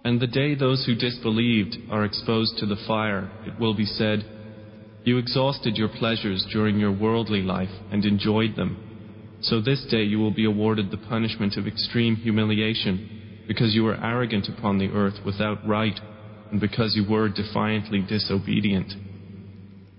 And the day those who disbelieved are exposed to the fire, it will be said, "You exhausted your pleasures during your worldly life and enjoyed them. So this day you will be awarded the punishment of extreme humiliation, because you were arrogant upon the earth without right, and because you were defiantly disobedient."